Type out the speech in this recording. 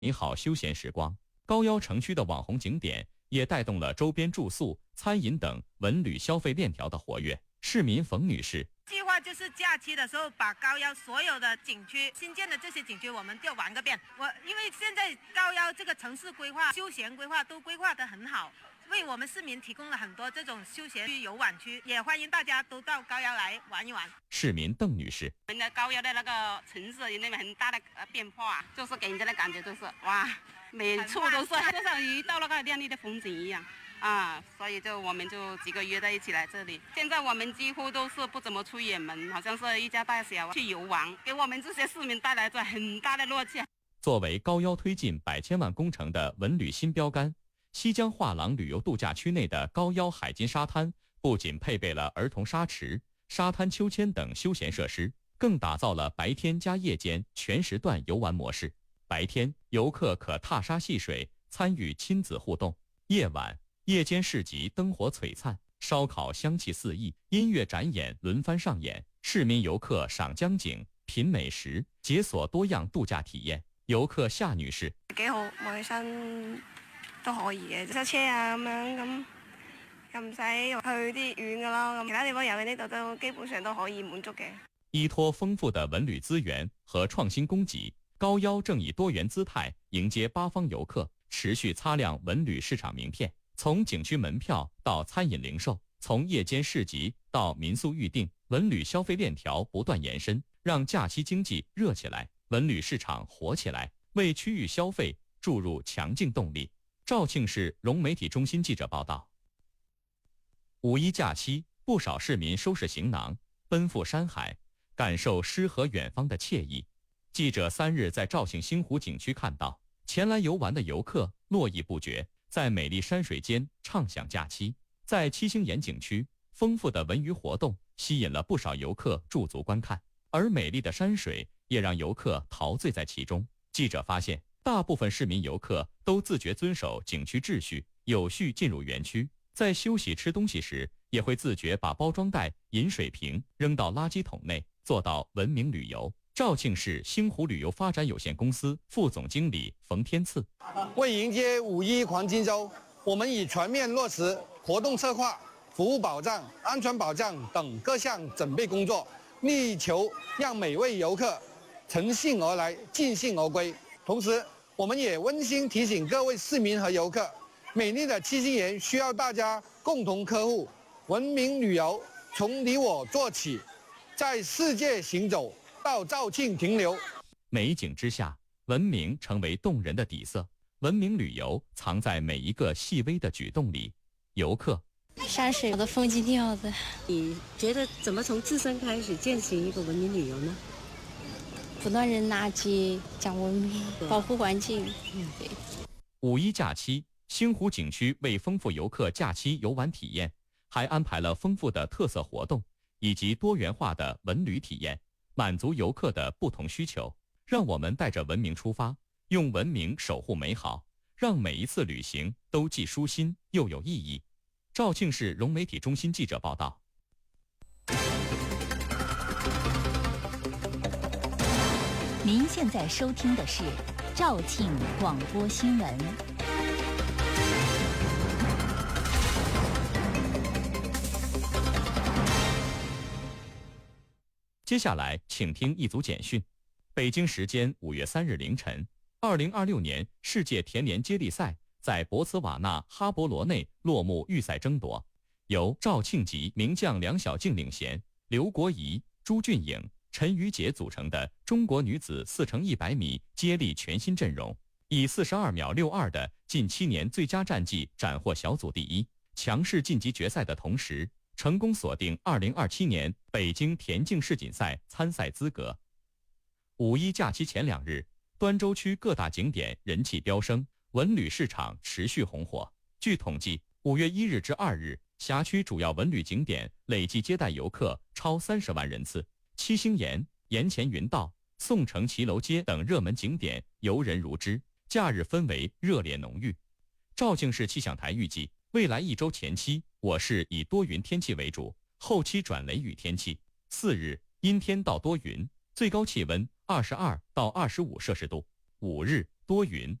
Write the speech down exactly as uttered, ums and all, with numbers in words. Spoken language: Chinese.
美好休闲时光。高腰城区的网红景点也带动了周边住宿、餐饮等文旅消费链条的活跃。市民冯女士计划就是假期的时候，把高腰所有的景区、新建的这些景区，我们就玩个遍。我因为现在高腰这个城市规划、休闲规划都规划得很好，为我们市民提供了很多这种休闲区、游玩区，也欢迎大家都到高腰来玩一玩。 市民邓女士， 我们的高腰的那个城市有那么很大的变化，就是给人家的感觉就是哇，每处都是就像一道那个亮丽的风景一样。啊，所以就我们就几个约在一起来这里。现在我们几乎都是不怎么出远门，好像是一家大小去游玩，给我们这些市民带来着很大的乐趣。 作为高腰推进百千万工程的文旅新标杆，西江画廊旅游度假区内的高腰海金沙滩不仅配备了儿童沙池、沙滩秋千等休闲设施，更打造了白天加夜间全时段游玩模式。白天，游客可踏沙戏水，参与亲子互动；夜晚，夜间市集灯火璀璨，烧烤香气四溢，音樂展演輪番上演，市民遊客賞江景、品美食，解鎖多樣度假體驗。遊客夏女士： 幾好，望起身都可以嘅，塞車啊咁樣咁，又唔使去啲遠噶咯，咁其他地方遊嘅呢度都基本上都可以滿足嘅。 依托豐富的文旅資源和創新供給，高腰正以多元姿態迎接八方遊客，持續擦亮文旅市場名片。從景區門票到餐飲零售，從夜間市集到民宿預訂，文旅消費鏈條不斷延伸，讓假期經濟熱起來，文旅市場火起來，為區域消費注入強勁動力。肇慶市融媒體中心記者報道。五一假期，不少市民收拾行囊，奔赴山海，感受詩和遠方的愜意。記者三日在肇慶星湖景區看到，前來遊玩的遊客絡繹不絕，在美麗山水間暢享假期。在七星岩景區，豐富的文娛活動吸引了不少遊客駐足觀看，而美麗的山水也讓遊客陶醉在其中。記者發現，大部分市民遊客都自覺遵守景區秩序，有序進入園區，在休息吃東西時，也會自覺把包裝袋、飲水瓶扔到垃圾桶內，做到文明旅遊。肇慶市星湖旅遊發展有限公司副總經理馮天賜： 為迎接五一黃金週，我們已全面落實活動策劃、服務保障、安全保障等各項準備工作，力求讓每位遊客乘興而來，盡興而歸。同時，我們也溫馨提醒各位市民和遊客，美麗的七星岩需要大家共同呵護。文明旅遊從你我做起，在世界行走，到肇慶停留。 美景之下，文明成為動人的底色。文明旅遊藏在每一個細微的舉動裡。遊客： 山水的風景挺好的。 你覺得怎麼從自身開始踐行一個文明旅遊呢？ 不亂扔垃圾，講文明，保護環境。嗯，對。 五一假期，星湖景區為豐富遊客假期遊玩體驗，還安排了豐富的特色活動以及多元化的文旅體驗，滿足遊客的不同需求。讓我們帶着文明出發，用文明守護美好，讓每一次旅行都既舒心又有意義。肇慶市融媒體中心記者報道。 您現在收聽的是肇慶廣播新聞。 接下來，請聽一組簡訊。北京時間五月三日凌晨，二零二六年世界田聯接力賽在博茨瓦納哈伯羅內落幕預賽爭奪，由肇慶籍名將梁曉靜領銜，劉國儀、朱俊穎、陳雨潔組成的中國女子四乘一百米接力全新陣容，以四十二秒六二的近七年最佳戰績斬獲小組第一，強勢晉級決賽的同時，成功鎖定二零二七年北京田徑世錦賽參賽資格。五一假期前兩日，端州區各大景點人氣飆升，文旅市場持續紅火。據統計，五月一日至二日，轄區主要文旅景點累計接待遊客超三十萬人次。七星岩、岩前雲道、宋城騎樓街等熱門景點遊人如織，假日氛圍熱烈濃郁。肇慶市氣象台預計，未來一周前期，我市以多雲天氣為主，後期轉雷雨天氣。四日，陰天到多雲，最高氣溫二十二到二十五攝氏度。五日，多多云。